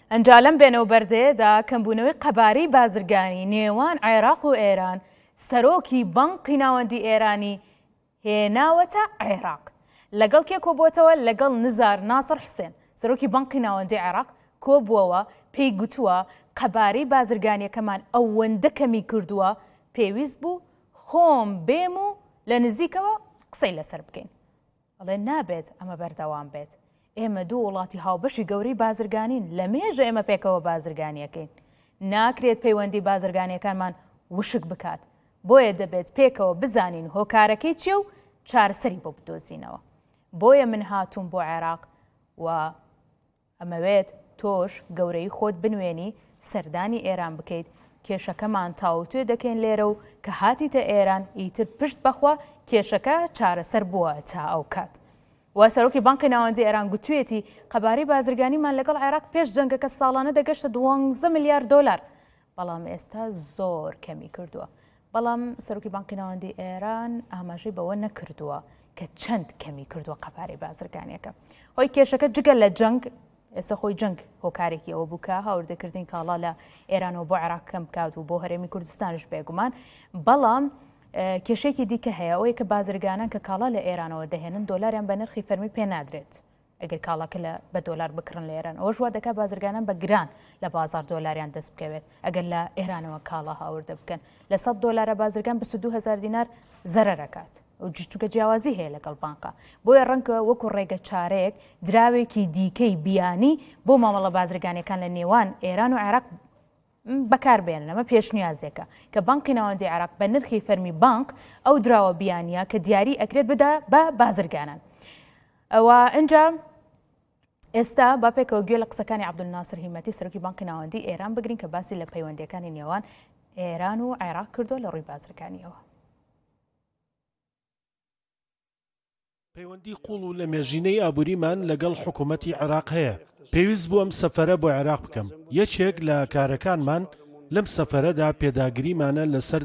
ئەنجالەم بێنەوە بەردەیەدا کەمبوونەوەی قەبارەی بازرگانی نێوان عێراق و ئێران سەرۆکی بەنقی ناوەندی ئێرانی هێناوەتە عێراق. لەگەڵ کێ کۆبووەتەوە؟ لەگەڵ نزار ناسر حوسێن سەرۆکی بەنقی ناوەندی عێراق کۆبووەوە، پێی گوتووە قەبارەی بازرگانیەکەمان ئەوەندە کەمی کردووە پێویست بوو خۆم بێم و لە نزیکەوە قسەی لەسەر بکەین. ئەڵێ نابێت ئەمە بەردەوام بێت. ئێمە دوو وڵاتی هاوبەشی گەورەی بازرگانین، لە مێژە ئێمە پێکەوە بازرگانیەکەین. ناکرێت پەیوەندی بازرگانیەکانمان وشک بکات. بۆیە دەبێت پێکەوە بزانین هۆکارەکەی چیە و چارەسەری بۆ بدۆزینەوە. بۆیە من هاتووم بۆ عێراق و ئەمەوێت تۆش گەورەی خۆت بنوێنی سەردانی ئێران بکەیت. کێشەکەمان تاوتوێ دەکەین لێرە و کە هاتیتە ئێران ئیتر پشت بەخوا کێشەکە چارەسەر بووە تا ئەو کات. و سەرۆکی بانکی ناوەندی ئێران گوتوێتی قەبارەی بازرگانیمان لەگەڵ عێراق پێش جەنگەکە ساڵانە دەگەشتە 12 میلیارد دۆلار، بەڵام ئێستا زۆر کەمی کردووە. بەڵام سەرۆکی بانکی ناوەندی ئێران ئاماژەی بەوە نەکردووە کە چەند کەمی کردووە قەبارەی بازرگانیەکە. هۆی کێشەکە جگە لە جەنگ ئێستا خۆی جەنگ هۆکارێکی ئەوە بووکە هاوردەکردین کاڵا لە ئێرانەوە بۆ عێراق کەم بکات و بۆ هەرێمی کوردستانش بێگومان. بەڵام کێشێکی دیکە هەیە ئەوەیە کە بازرگانان کە کاڵا لە ئێرانەوە دەهێنن دۆلاریان بە نرخی فەرمی پێ نادرێت. ئەگەر کاڵاکە بە دۆلار بکڕن لە ئێران ئەوە ژوا دەکات بازرگانان بە گران لە بازار دۆلاریان دەست بکەوێت ئەگەر لە ئێرانەوە کاڵا هاوردە بکەن. لە 100 دۆلارە بازرگان 22,000 دینار زەرەرەکات و چونکە جیاوازی هەیە لەگەڵ بانکە. بۆیە ڕەنگە وەکو ڕێگە چارەیەک دراوێکی دیکەی بیانی بۆ مامەڵە بازرگانیەکان لە نێوان ئێران و عێراق بەکاربێنن. ئەمە پێشنیازێکە کە بانکی ناوەندی عێراق بە نرخی فەرمی بانک ئەو دراوە بیانیە کە دیاری ئەکرێت بدا بە بازرگانان. ئەوە ئەنجا ئێستا با پێکەوە گوێ لە قسەکانی عەبدولناسر هیمەتی سەرۆکی بانکی ناوەندی ئێران بگرین کە باسی لە پەیوەندیەکانی نێوان ئێران و عێراق کردووە لە ڕووی بازرگانیەوە. پەیوەندی قوڵ و لە مێژینەی ئابووریمان لەگەڵ حکوومەتی عێراق هەیە. پێویست بوو ئەم سەفەرە بۆ عێراق بکەم. یەکێک لە کارەکانمان لەم سەفەرەدا پێداگریمانە لەسەر